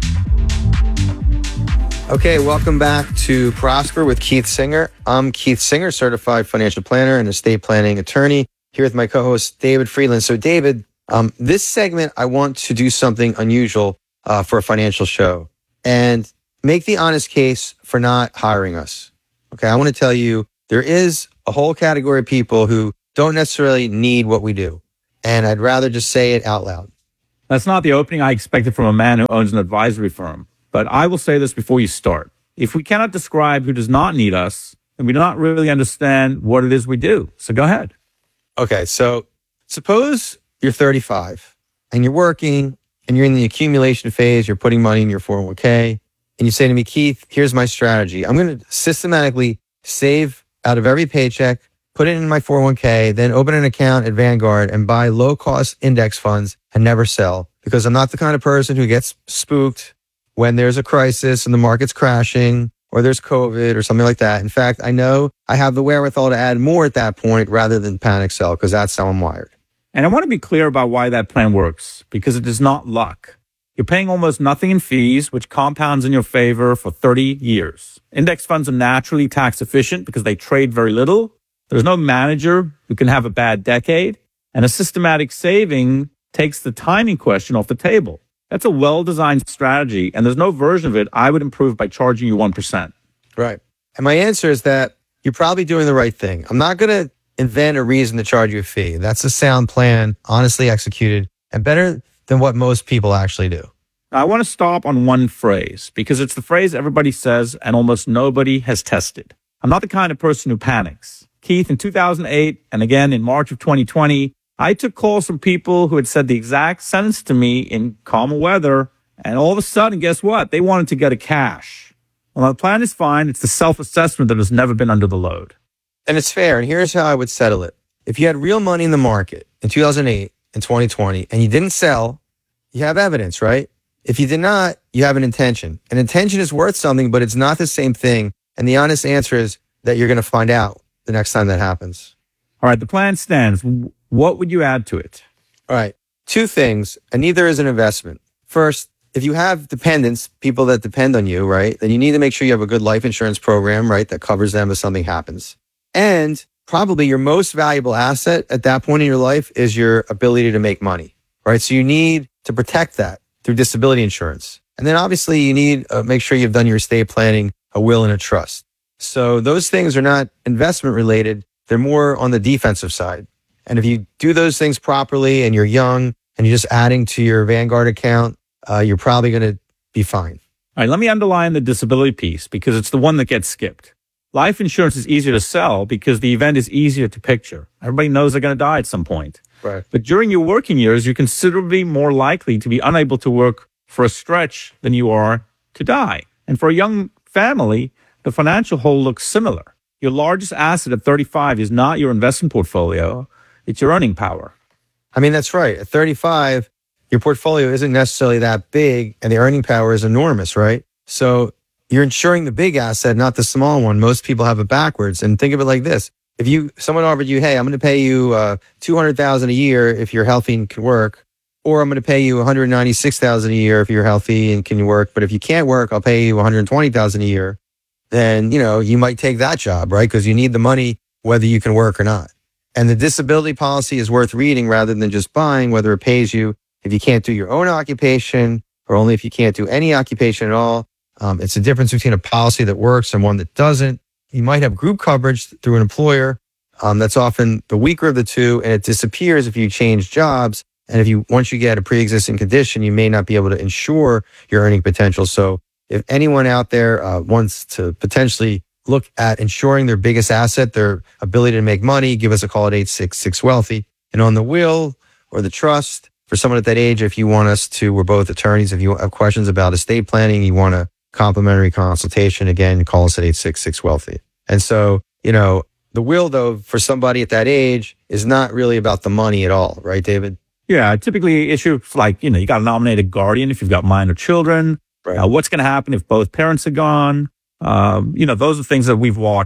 Okay, welcome back to Prosper with Keith Singer. I'm Keith Singer, certified financial planner and estate planning attorney, here with my co-host David Friedland. So David, this segment, I want to do something unusual for a financial show and make the honest case for not hiring us. Okay, I want to tell you, there is a whole category of people who don't necessarily need what we do. And I'd rather just say it out loud. That's not the opening I expected from a man who owns an advisory firm. But I will say this before you start. If we cannot describe who does not need us, then we do not really understand what it is we do. So go ahead. Okay, so suppose you're 35 and you're working and you're in the accumulation phase, you're putting money in your 401k, and you say to me, Keith, here's my strategy. I'm going to systematically save out of every paycheck, put it in my 401k, then open an account at Vanguard and buy low-cost index funds and never sell, because I'm not the kind of person who gets spooked when there's a crisis and the market's crashing or there's COVID or something like that. In fact, I know I have the wherewithal to add more at that point rather than panic sell, because that's how I'm wired. And I want to be clear about why that plan works, because it is not luck. You're paying almost nothing in fees, which compounds in your favor for 30 years. Index funds are naturally tax efficient because they trade very little. There's no manager who can have a bad decade. And a systematic saving takes the timing question off the table. That's a well-designed strategy, and there's no version of it I would improve by charging you 1%. Right. And my answer is that you're probably doing the right thing. I'm not going to invent a reason to charge you a fee. That's a sound plan, honestly executed, and better than what most people actually do. I want to stop on one phrase, because it's the phrase everybody says and almost nobody has tested. I'm not the kind of person who panics. Keith, in 2008 and again in March of 2020, I took calls from people who had said the exact sentence to me in calmer weather, and all of a sudden, guess what? They wanted to get a cash. Well, the plan is fine. It's the self-assessment that has never been under the load. And it's fair, and here's how I would settle it. If you had real money in the market in 2008 and 2020, and you didn't sell, you have evidence, right? If you did not, you have an intention. An intention is worth something, but it's not the same thing. And the honest answer is that you're going to find out the next time that happens. All right, the plan stands. What would you add to it? All right, two things, and neither is an investment. First, if you have dependents, people that depend on you, right, then you need to make sure you have a good life insurance program, right, that covers them if something happens. And probably your most valuable asset at that point in your life is your ability to make money, right? So you need to protect that through disability insurance. And then obviously you need to make sure you've done your estate planning, a will, and a trust. So those things are not investment related. They're more on the defensive side. And if you do those things properly and you're young and you're just adding to your Vanguard account, you're probably going to be fine. All right, let me underline the disability piece, because it's the one that gets skipped. Life insurance is easier to sell because the event is easier to picture. Everybody knows they're going to die at some point. Right. But during your working years, you're considerably more likely to be unable to work for a stretch than you are to die. And for a young family, the financial hole looks similar. Your largest asset at 35 is not your investment portfolio. It's your earning power. I mean, that's right. At 35, your portfolio isn't necessarily that big and the earning power is enormous, right? So you're insuring the big asset, not the small one. Most people have it backwards. And think of it like this. If someone offered you, hey, I'm going to pay you $200,000 a year if you're healthy and can work, or I'm going to pay you $196,000 a year if you're healthy and can work, but if you can't work, I'll pay you $120,000 a year, then, you might take that job, right? Because you need the money whether you can work or not. And the disability policy is worth reading rather than just buying, whether it pays you if you can't do your own occupation or only if you can't do any occupation at all. It's the difference between a policy that works and one that doesn't. You might have group coverage through an employer. That's often the weaker of the two, and it disappears if you change jobs. And once you get a pre-existing condition, you may not be able to insure your earning potential. So if anyone out there wants to potentially look at insuring their biggest asset, their ability to make money, give us a call at 866-WEALTHY. And on the will or the trust, for someone at that age, if you want us to, we're both attorneys. If you have questions about estate planning, you want a complimentary consultation, again, call us at 866-WEALTHY. And so, the will, though, for somebody at that age is not really about the money at all, right, David? Yeah, typically issues like, you got to nominate a guardian if you've got minor children. Right. What's going to happen if both parents are gone? Those are things that we've watched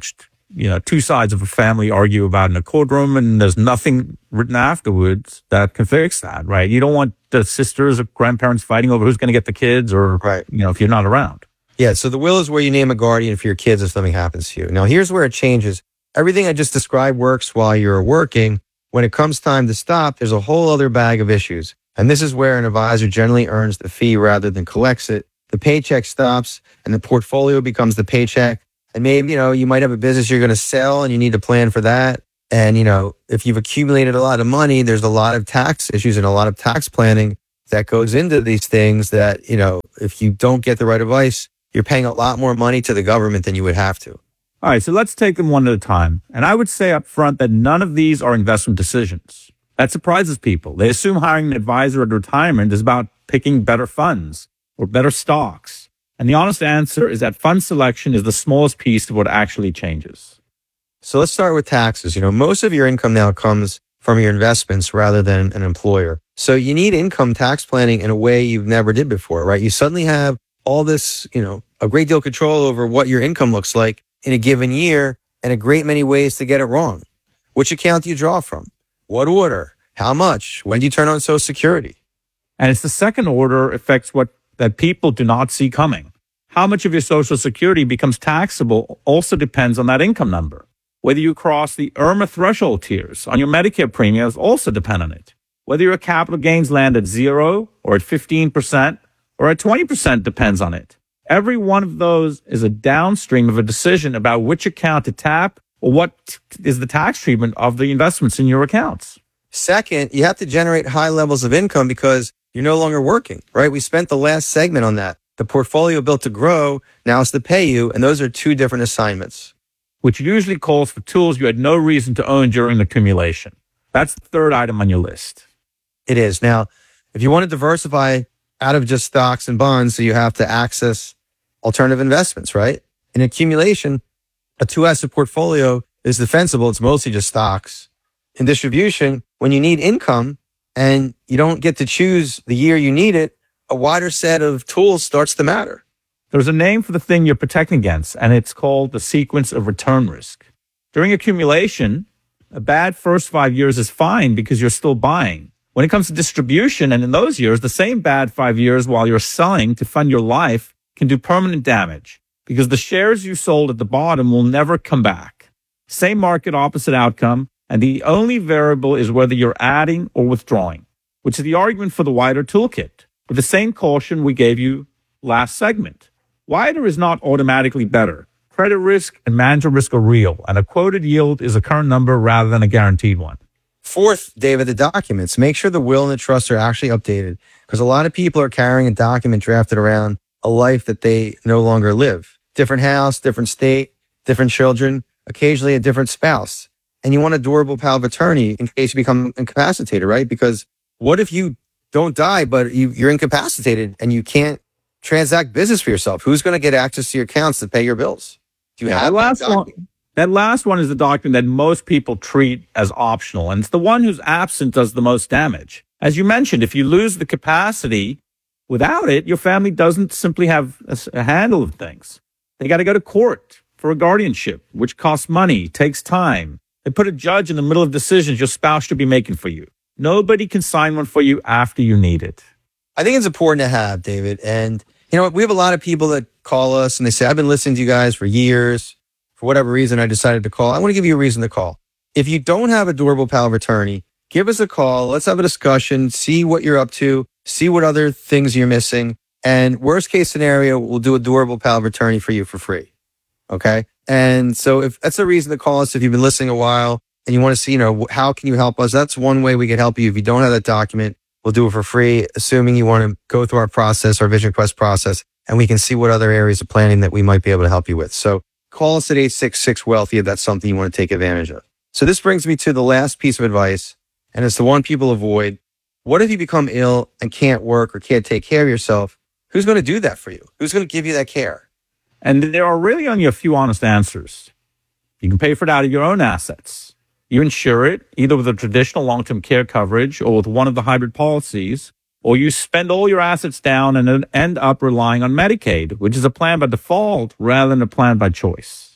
two sides of a family argue about in a courtroom and there's nothing written afterwards that can fix that, right? You don't want the sisters or grandparents fighting over who's going to get the kids or, if you're not around. Yeah, so the will is where you name a guardian for your kids if something happens to you. Now, here's where it changes. Everything I just described works while you're working. When it comes time to stop, there's a whole other bag of issues. And this is where an advisor generally earns the fee rather than collects it. The paycheck stops and the portfolio becomes the paycheck. And maybe, you might have a business you're going to sell and you need to plan for that. And, if you've accumulated a lot of money, there's a lot of tax issues and a lot of tax planning that goes into these things that, if you don't get the right advice, you're paying a lot more money to the government than you would have to. All right, so let's take them one at a time. And I would say up front that none of these are investment decisions. That surprises people. They assume hiring an advisor at retirement is about picking better funds or better stocks. And the honest answer is that fund selection is the smallest piece of what actually changes. So let's start with taxes. Most of your income now comes from your investments rather than an employer. So you need income tax planning in a way you've never did before, right? You suddenly have all this, a great deal of control over what your income looks like in a given year and a great many ways to get it wrong. Which account do you draw from? What order? How much? When do you turn on Social Security? And it's the second order effects that people do not see coming. How much of your Social Security becomes taxable also depends on that income number. Whether you cross the IRMA threshold tiers on your Medicare premiums also depend on it. Whether your capital gains land at 0 or at 15% or at 20% depends on it. Every one of those is a downstream of a decision about which account to tap or what is the tax treatment of the investments in your accounts. Second, you have to generate high levels of income because you're no longer working, right? We spent the last segment on that. The portfolio built to grow, now it's to pay you, and those are two different assignments. Which usually calls for tools you had no reason to own during the accumulation. That's the third item on your list. It is. Now, if you want to diversify out of just stocks and bonds, so you have to access alternative investments, right? In accumulation, a 2-asset portfolio is defensible. It's mostly just stocks. In distribution, when you need income and you don't get to choose the year you need it, a wider set of tools starts to matter. There's a name for the thing you're protecting against, and it's called the sequence of return risk. During accumulation, a bad first 5 years is fine because you're still buying. When it comes to distribution, and in those years, the same bad 5 years while you're selling to fund your life can do permanent damage because the shares you sold at the bottom will never come back. Same market, opposite outcome, and the only variable is whether you're adding or withdrawing, which is the argument for the wider toolkit, with the same caution we gave you last segment. Wider is not automatically better. Credit risk and management risk are real, and a quoted yield is a current number rather than a guaranteed one. Fourth, David, the documents. Make sure the will and the trust are actually updated because a lot of people are carrying a document drafted around a life that they no longer live. Different house, different state, different children, occasionally a different spouse. And you want a durable power of attorney in case you become incapacitated, right? Because what if you don't die, but you're incapacitated and you can't transact business for yourself? Who's going to get access to your accounts to pay your bills? Do you have that last one is the document that most people treat as optional, and it's the one whose absence does the most damage. As you mentioned, if you lose the capacity, without it, your family doesn't simply have a handle of things. They got to go to court for a guardianship, which costs money, takes time. They put a judge in the middle of decisions your spouse should be making for you. Nobody can sign one for you after you need it. I think it's important to have, David. And, we have a lot of people that call us and they say, I've been listening to you guys for years. For whatever reason, I decided to call. I want to give you a reason to call. If you don't have a durable power of attorney, give us a call. Let's have a discussion, see what you're up to, see what other things you're missing. And worst case scenario, we'll do a durable power of attorney for you for free. Okay. And so if that's a reason to call us, if you've been listening a while and you want to see, how can you help us? That's one way we can help you. If you don't have that document, we'll do it for free, assuming you want to go through our process, our Vision Quest process, and we can see what other areas of planning that we might be able to help you with. So call us at 866-WEALTHY if that's something you want to take advantage of. So this brings me to the last piece of advice, and it's the one people avoid. What if you become ill and can't work or can't take care of yourself? Who's going to do that for you? Who's going to give you that care? And there are really only a few honest answers. You can pay for it out of your own assets. You insure it either with a traditional long-term care coverage or with one of the hybrid policies, or you spend all your assets down and then end up relying on Medicaid, which is a plan by default rather than a plan by choice.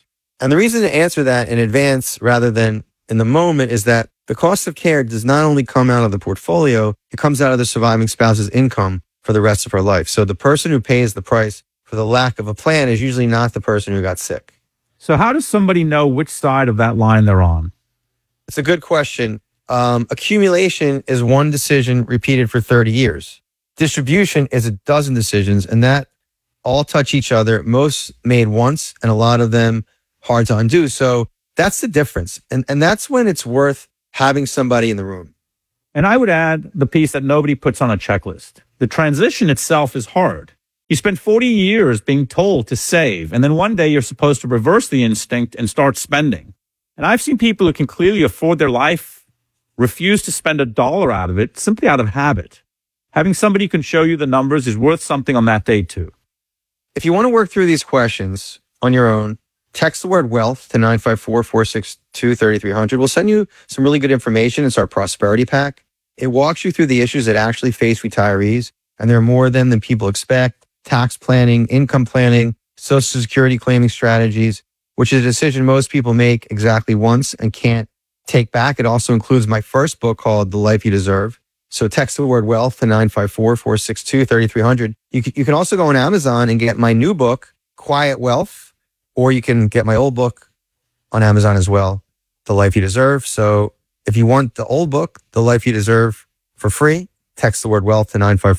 And the reason to answer that in advance rather than in the moment is that the cost of care does not only come out of the portfolio, it comes out of the surviving spouse's income for the rest of her life. So the person who pays the price for the lack of a plan is usually not the person who got sick. So how does somebody know which side of that line they're on? It's a good question. Accumulation is one decision repeated for 30 years. Distribution is a dozen decisions, and that all touch each other, most made once, and a lot of them hard to undo. So that's the difference. And that's when it's worth having somebody in the room. And I would add the piece that nobody puts on a checklist. The transition itself is hard. You spend 40 years being told to save, and then one day you're supposed to reverse the instinct and start spending. And I've seen people who can clearly afford their life refuse to spend $1 out of it simply out of habit. Having somebody who can show you the numbers is worth something on that day too. If you want to work through these questions on your own, text the word wealth to 954-462-3300. We'll send you some really good information. It's our prosperity pack. It walks you through the issues that actually face retirees, and there are more of them than people expect. Tax planning, income planning, Social Security claiming strategies, which is a decision most people make exactly once and can't take back. It also includes my first book called The Life You Deserve. So text the word wealth to 954-462-3300. You can also go on Amazon and get my new book, Quiet Wealth, or you can get my old book on Amazon as well, The Life You Deserve. So if you want the old book, The Life You Deserve, for free, text the word wealth to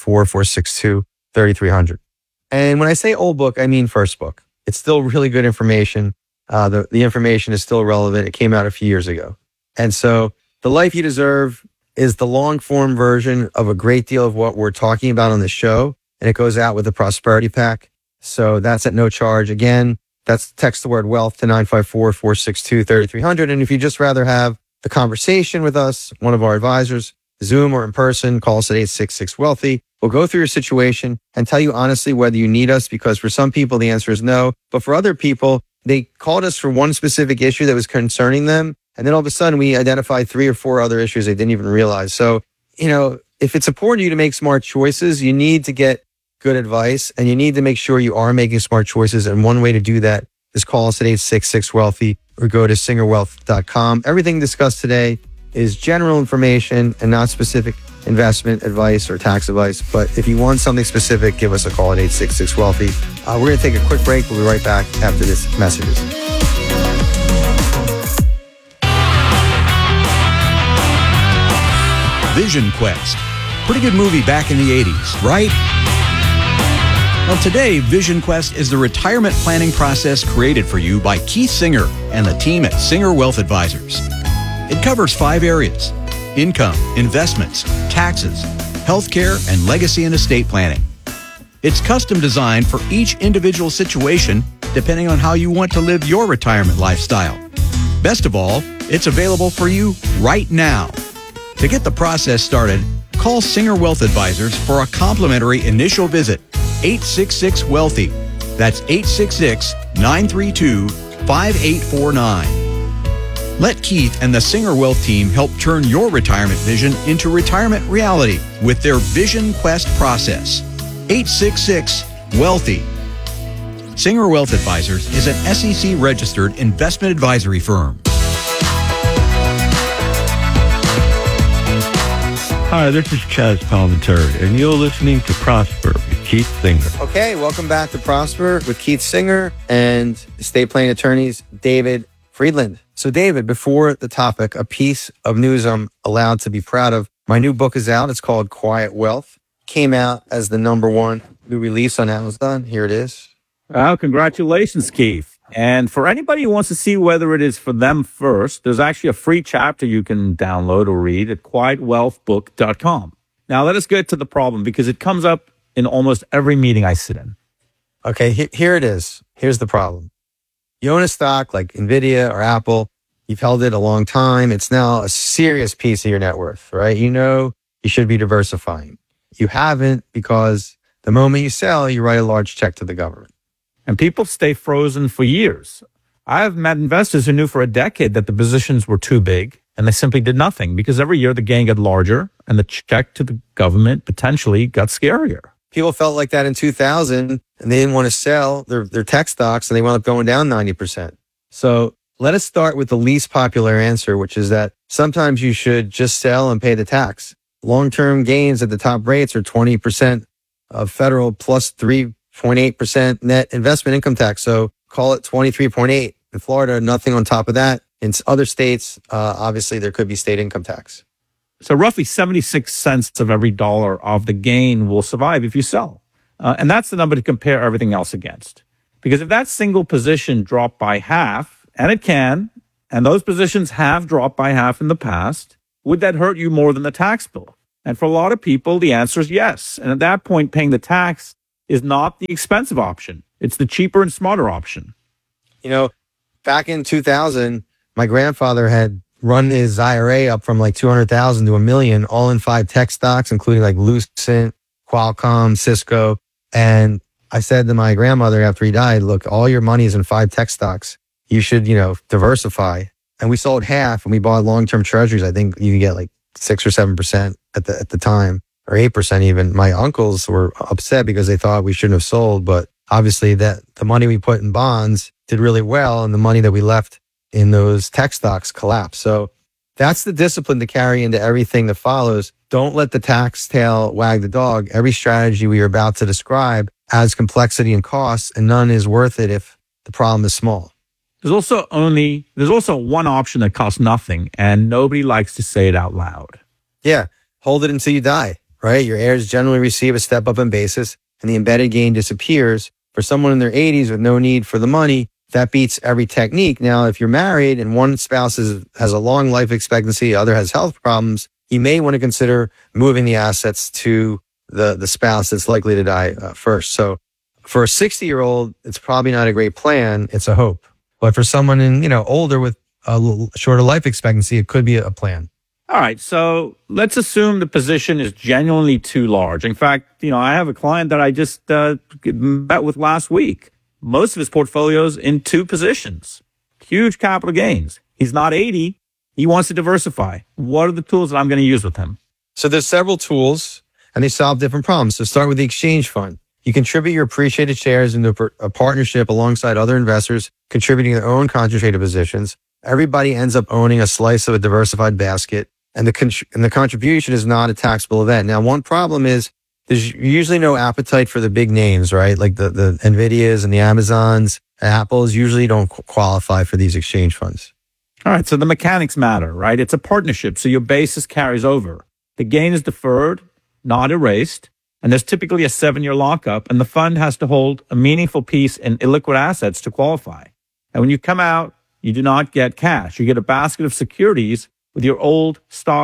954-462-3300. And when I say old book, I mean first book. It's still really good information. The information is still relevant. It came out a few years ago. And so The Life You Deserve is the long form version of a great deal of what we're talking about on the show. And it goes out with the prosperity pack. So that's at no charge. Again, that's text the word wealth to 954-462-3300. And if you just rather have the conversation with us, one of our advisors, Zoom or in person, call us at 866-WEALTHY. We'll go through your situation and tell you honestly whether you need us, because for some people, the answer is no. But for other people, they called us for one specific issue that was concerning them. And then all of a sudden, we identified 3 or 4 other issues they didn't even realize. So, if it's important to you to make smart choices, you need to get good advice and you need to make sure you are making smart choices. And one way to do that is call us at 866-WEALTHY or go to singerwealth.com. Everything discussed today is general information and not specific investment advice or tax advice. But if you want something specific, give us a call at 866-WEALTHY. We're going to take a quick break. We'll be right back after this messages. Vision Quest. Pretty good movie back in the 80s, right? Well, today, Vision Quest is the retirement planning process created for you by Keith Singer and the team at Singer Wealth Advisors. It covers 5 areas: income, investments, taxes, healthcare, and legacy and estate planning. It's custom designed for each individual situation, depending on how you want to live your retirement lifestyle. Best of all, it's available for you right now. To get the process started, call Singer Wealth Advisors for a complimentary initial visit. 866-WEALTHY. That's 866-932-5849. Let Keith and the Singer Wealth team help turn your retirement vision into retirement reality with their Vision Quest process. 866-WEALTHY. Singer Wealth Advisors is an SEC-registered investment advisory firm. Hi, this is Chaz Palminteri, and you're listening to Prosper with Keith Singer. Okay, welcome back to Prosper with Keith Singer and estate planning attorneys David Friedland. So David, before the topic, a piece of news I'm allowed to be proud of. My new book is out. It's called Quiet Wealth. Came out as the #1 new release on Amazon. Here it is. Well, congratulations, Keith. And for anybody who wants to see whether it is for them first, there's actually a free chapter you can download or read at quietwealthbook.com. Now, let us get to the problem because it comes up in almost every meeting I sit in. Okay, here it is. Here's the problem. You own a stock like NVIDIA or Apple. You've held it a long time. It's now a serious piece of your net worth, right? You know you should be diversifying. You haven't because the moment you sell, you write a large check to the government. And people stay frozen for years. I've met investors who knew for a decade that the positions were too big and they simply did nothing because every year the gain got larger and the check to the government potentially got scarier. People felt like that in 2000 and they didn't want to sell their tech stocks and they wound up going down 90%. So let us start with the least popular answer, which is that sometimes you should just sell and pay the tax. Long-term gains at the top rates are 20% of federal plus 3.8% net investment income tax. So call it 23.8. In Florida, nothing on top of that. In other states, obviously, there could be state income tax. So roughly 76 cents of every dollar of the gain will survive if you sell. And that's the number to compare everything else against. Because if that single position dropped by half, and it can, and those positions have dropped by half in the past, would that hurt you more than the tax bill? And for a lot of people, the answer is yes. And at that point, paying the tax is not the expensive option. It's the cheaper and smarter option. You know, back in 2000, my grandfather had run his IRA up from like 200,000 to $1 million, all in 5 tech stocks, including like Lucent, Qualcomm, Cisco. And I said to my grandmother after he died, look, all your money is in 5 tech stocks. You should, diversify. And we sold half and we bought long-term treasuries. I think you could get like 6 or 7% at the time, or 8% even. My uncles were upset because they thought we shouldn't have sold, but obviously that the money we put in bonds did really well, and the money that we left in those tech stocks collapsed. So that's the discipline to carry into everything that follows. Don't let the tax tail wag the dog. Every strategy we are about to describe adds complexity and costs, and none is worth it if the problem is small. There's also one option that costs nothing, and nobody likes to say it out loud. Yeah. Hold it until you die, right? Your heirs generally receive a step up in basis and the embedded gain disappears. For someone in their 80s with no need for the money, that beats every technique. Now, if you're married and one spouse has a long life expectancy, the other has health problems, you may want to consider moving the assets to the spouse that's likely to die first. So for a 60-year-old, it's probably not a great plan. It's a hope. But for someone older with a little shorter life expectancy, it could be a plan. All right. So let's assume the position is genuinely too large. In fact, I have a client that I just met with last week. Most of his portfolio's in 2 positions. Huge capital gains. He's not 80. He wants to diversify. What are the tools that I'm going to use with him? So there's several tools, and they solve different problems. So start with the exchange fund. You contribute your appreciated shares into a partnership alongside other investors contributing their own concentrated positions. Everybody ends up owning a slice of a diversified basket, and the contribution is not a taxable event. Now, one problem is there's usually no appetite for the big names, right? Like the NVIDIAs and the Amazons, Apples usually don't qualify for these exchange funds. All right. So the mechanics matter, right? It's a partnership. So your basis carries over. The gain is deferred, not erased. And there's typically a 7-year lockup, and the fund has to hold a meaningful piece in illiquid assets to qualify. And when you come out, you do not get cash. You get a basket of securities with your old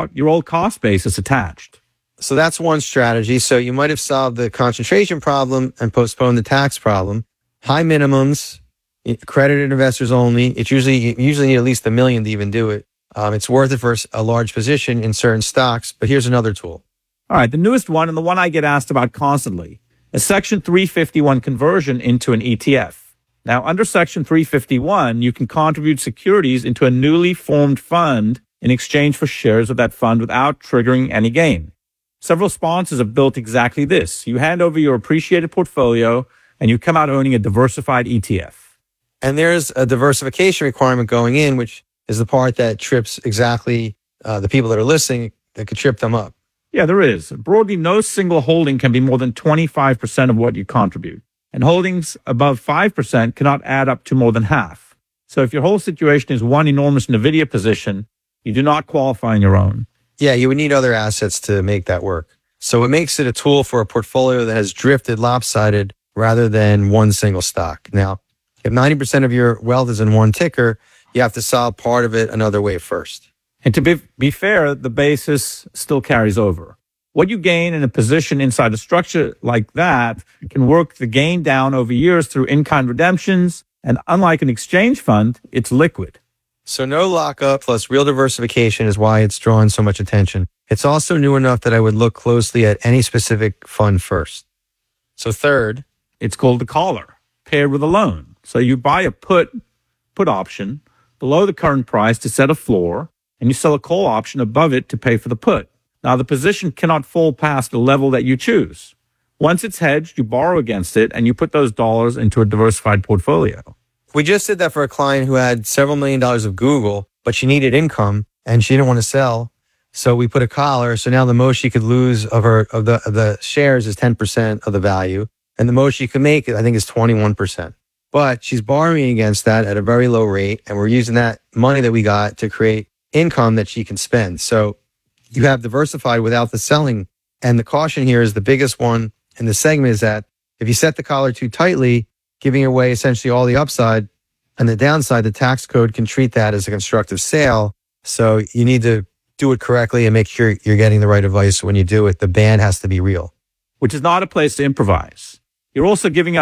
cost basis attached. So that's one strategy. So you might have solved the concentration problem and postponed the tax problem. High minimums, accredited investors only. You usually need at least $1 million to even do it. It's worth it for a large position in certain stocks. But here's another tool. All right. The newest one, and the one I get asked about constantly, is Section 351 conversion into an ETF. Now, under Section 351, you can contribute securities into a newly formed fund in exchange for shares of that fund without triggering any gain. Several sponsors have built exactly this. You hand over your appreciated portfolio and you come out owning a diversified ETF. And there's a diversification requirement going in, which is the part that trips exactly the people that are listening, that could trip them up. Yeah, there is. Broadly, no single holding can be more than 25% of what you contribute. And holdings above 5% cannot add up to more than half. So if your whole situation is one enormous NVIDIA position, you do not qualify on your own. Yeah, you would need other assets to make that work. So it makes it a tool for a portfolio that has drifted lopsided rather than one single stock. Now, if 90% of your wealth is in one ticker, you have to solve part of it another way first. And to be fair, the basis still carries over. What you gain in a position inside a structure like that can work the gain down over years through in-kind redemptions. And unlike an exchange fund, it's liquid. So no lockup plus real diversification is why it's drawn so much attention. It's also new enough that I would look closely at any specific fund first. So third, it's called the collar, paired with a loan. So you buy a put option below the current price to set a floor, and you sell a call option above it to pay for the put. Now, the position cannot fall past the level that you choose. Once it's hedged, you borrow against it, and you put those dollars into a diversified portfolio. We just did that for a client who had several $1 million of Google, but she needed income and she didn't want to sell. So we put a collar. So now the most she could lose of the shares is 10% of the value. And the most she could make, I think, is 21%. But she's borrowing against that at a very low rate. And we're using that money that we got to create income that she can spend. So you have diversified without the selling. And the caution here is the biggest one in the segment is that if you set the collar too tightly, giving away essentially all the upside and the downside, the tax code can treat that as a constructive sale. So you need to do it correctly and make sure you're getting the right advice when you do it. The ban has to be real. Which is not a place to improvise. You're also giving up